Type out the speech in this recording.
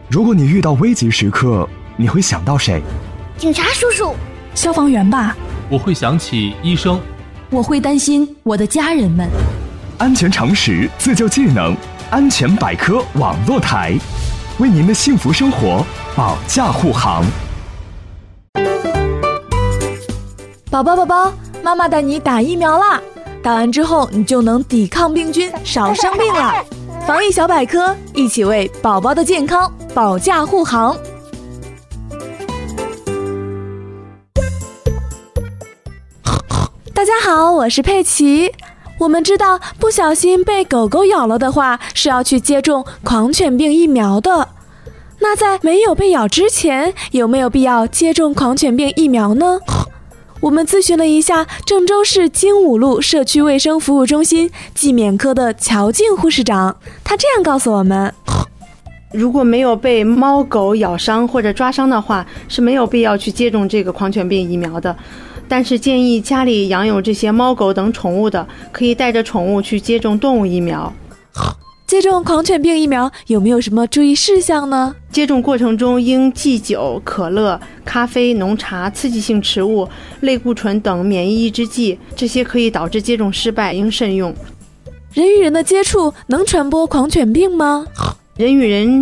如果你遇到危急时刻，你会想到谁？ 警察叔叔。 消防员吧。 我会想起医生。 我会担心我的家人们。 安全常识，自救技能，安全百科网络台，为您的幸福生活保驾护航。 宝宝，妈妈带你打疫苗啦！打完之后，你就能抵抗病菌，少生病了。防疫小百科，一起为宝宝的健康保驾护航。大家好，我是佩奇。我们知道，不小心被狗狗咬了的话，是要去接种狂犬病疫苗的。那在没有被咬之前，有没有必要接种狂犬病疫苗呢？我们咨询了一下郑州市精武路社区卫生服务中心季免科的乔静护士长，她这样告诉我们： 如果没有被猫狗咬伤或者抓伤的话，是没有必要去接种这个狂犬病疫苗的。但是建议家里养有这些猫狗等宠物的，可以带着宠物去接种动物疫苗。 接种狂犬病疫苗有没有什么注意事项呢？ 接种过程中应忌酒、可乐、咖啡、浓茶、刺激性食物、类固醇等免疫抑制剂，这些可以导致接种失败，应慎用。 人与人的接触能传播狂犬病吗？ 人与人